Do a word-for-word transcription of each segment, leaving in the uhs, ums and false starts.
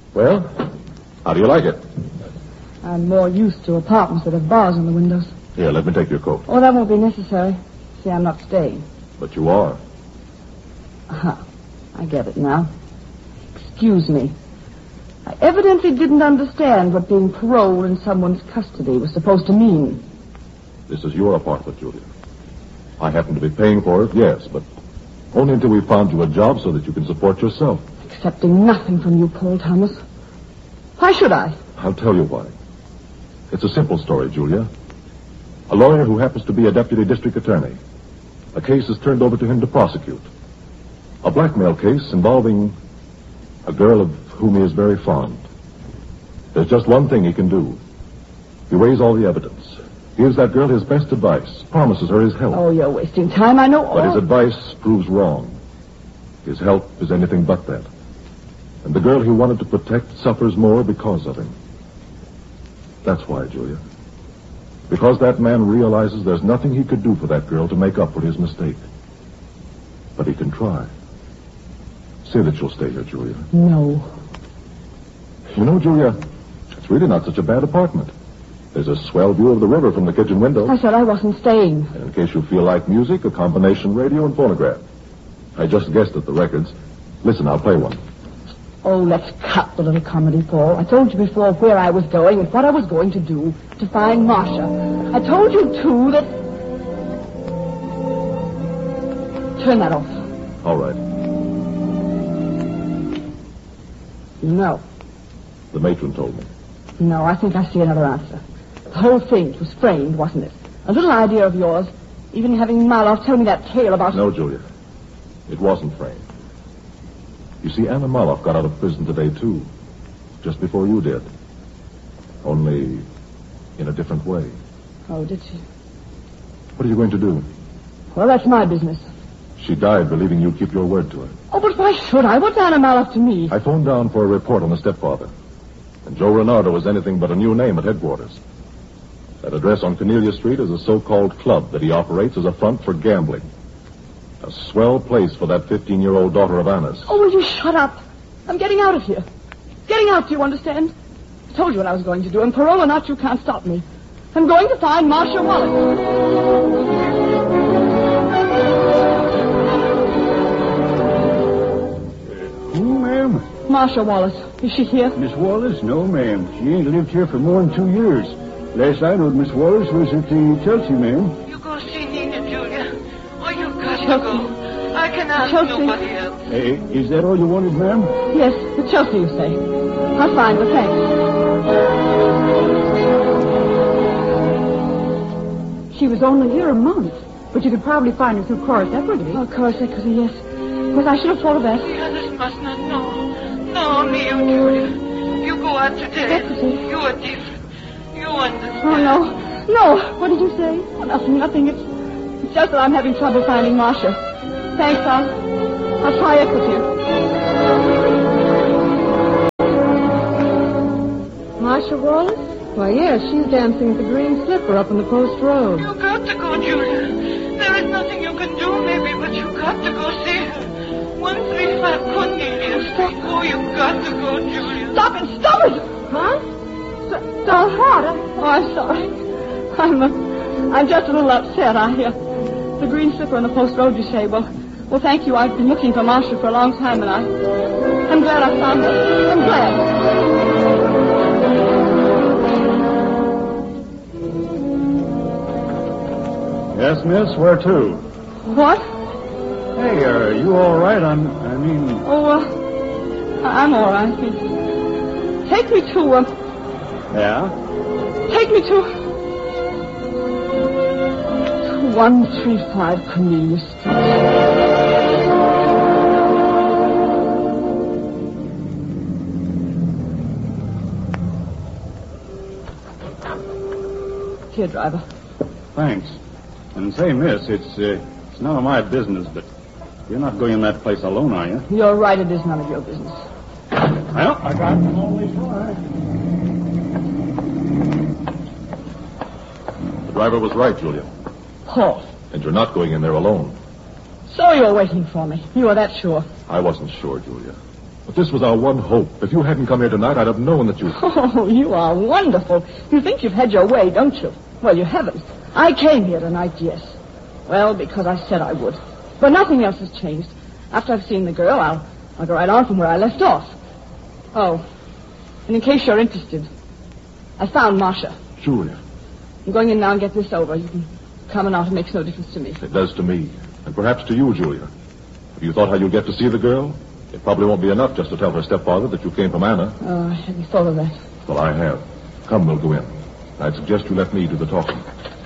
Well, how do you like it? I'm more used to apartments that have bars in the windows. Here, let me take your coat. Oh, that won't be necessary. See, I'm not staying. But you are. Uh-huh. I get it now. Excuse me. I evidently didn't understand what being paroled in someone's custody was supposed to mean. This is your apartment, Julia. I happen to be paying for it, yes, but only until we found you a job so that you can support yourself. Accepting nothing from you, Paul Thomas. Why should I? I'll tell you why. It's a simple story, Julia. A lawyer who happens to be a deputy district attorney. A case is turned over to him to prosecute. A blackmail case involving a girl of whom he is very fond. There's just one thing he can do. He weighs all the evidence, gives that girl his best advice, promises her his help. Oh, you're wasting time. I know all... But his advice proves wrong. His help is anything but that. And the girl he wanted to protect suffers more because of him. That's why, Julia. Because that man realizes there's nothing he could do for that girl to make up for his mistake. But he can try. Say that you'll stay here, Julia. No. You know, Julia, it's really not such a bad apartment. There's a swell view of the river from the kitchen window. I said I wasn't staying. And in case you feel like music, a combination radio and phonograph. I just guessed at the records. Listen, I'll play one. Oh, let's cut the little comedy, Paul. I told you before where I was going and what I was going to do to find Marcia. I told you, too, that... Turn that off. All right. No. The matron told me. No, I think I see another answer. The whole thing was framed, wasn't it? A little idea of yours, even having Maloff tell me that tale about... No, Julia. It wasn't framed. You see, Anna Maloff got out of prison today, too. Just before you did. Only in a different way. Oh, did she? What are you going to do? Well, that's my business. She died believing you'd keep your word to her. Oh, but why should I? What's Anna Maloff to me? I phoned down for a report on the stepfather. And Joe Renardo was anything but a new name at headquarters. That address on Cornelia Street is a so-called club that he operates as a front for gambling. A swell place for that fifteen-year-old daughter of Anna's. Oh, will you shut up? I'm getting out of here. Getting out, do you understand? I told you what I was going to do, and parole or not, you can't stop me. I'm going to find Marcia Wallace. Who, ma'am? Marcia Wallace. Is she here? Miss Wallace? No, ma'am. She ain't lived here for more than two years. Last I knowed, Miss Wallace was at the Chelsea, ma'am. You go see Nina, Julia. Oh, you got to go. I can ask Chelsea. nobody else. Hey, is that all you wanted, ma'am? Yes, the Chelsea, you say. I'll find her, thanks. She was only here a month, but you could probably find her through Corus Equity. Oh, Corus Equity, yes. But I should have thought of that. The others must not know. No, only you, Julia. You go out today. Equity. You are different. You understand. Oh, no. No. What did you say? Oh, nothing, nothing. It's, it's just that I'm having trouble finding Marcia. Thanks, I'll, I'll try Equity. Marcia Wallace? Why, yes, she's dancing with the green slipper up on the post road. You got to go, Julia. There is nothing you can do, maybe, but you got to go see her. one three five Cornelia Street. Oh, you got to go, Julia. Stop it! Stop it! Huh? So, so hard. Oh, I'm sorry. I'm, uh, I'm just a little upset. I, uh, the green slipper on the post road, you say. Well, well, thank you. I've been looking for Marcia for a long time, and I, I'm glad I found her. I'm glad. Yes, miss, where to? What? Hey, are you all right? I'm, I mean... Oh, uh, I'm all right. Take me to, uh... Yeah? Take me to... to one three five Cornelia Street. Here, driver. Thanks. And say, miss, it's, uh, it's none of my business, but you're not going in that place alone, are you? You're right, it is none of your business. Well, I got them only try. The driver was right, Julia. Paul. And you're not going in there alone. So you're waiting for me. You are that sure. I wasn't sure, Julia. But this was our one hope. If you hadn't come here tonight, I'd have known that you... Oh, you are wonderful. You think you've had your way, don't you? Well, you haven't. I came here tonight, yes. Well, because I said I would. But nothing else has changed. After I've seen the girl, I'll, I'll go right on from where I left off. Oh, and in case you're interested, I found Marcia. Julia. I'm going in now and get this over. You can come or not. It makes no difference to me. It does to me. And perhaps to you, Julia. Have you thought how you'll get to see the girl? It probably won't be enough just to tell her stepfather that you came from Anna. Oh, I hadn't thought of that. Well, I have. Come, we'll go in. I'd suggest you let me do the talking.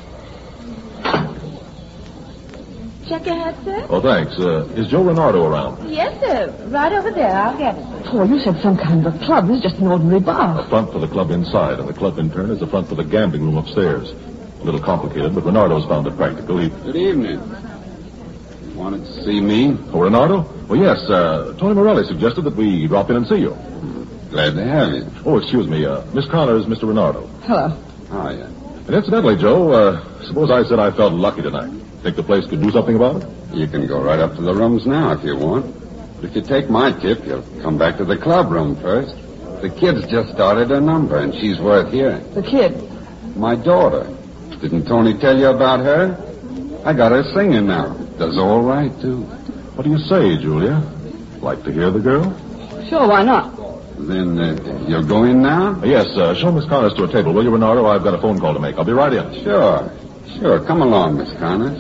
Check ahead, sir? Oh, thanks. Uh, is Joe Renardo around? Yes, sir. Right over there. I'll get it. Oh, you said some kind of a club. This is just an ordinary bar. A front for the club inside, and the club in turn is a front for the gambling room upstairs. A little complicated, but Renardo's found it practical. He... Good evening. You wanted to see me? Oh, Renardo? Oh, yes. Uh, Tony Morelli suggested that we drop in and see you. Glad to have you. Oh, excuse me. Uh, Miss Connors, Mister Renardo. Hello. Oh, yeah. And incidentally, Joe, uh, suppose I said I felt lucky tonight. Think the place could do something about it? You can go right up to the rooms now if you want. But if you take my tip, you'll come back to the club room first. The kid's just started her number, and she's worth hearing. The kid? My daughter. Didn't Tony tell you about her? I got her singing now. Does all right, too. What do you say, Julia? Like to hear the girl? Sure, why not? Then uh, you'll go in now? Uh, yes, uh, show Miss Connors to a table, will you, Renardo? I've got a phone call to make. I'll be right in. Sure. Sure. Come along, Miss Connors.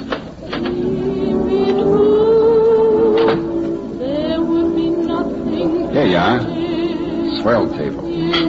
Here you are. Swell table.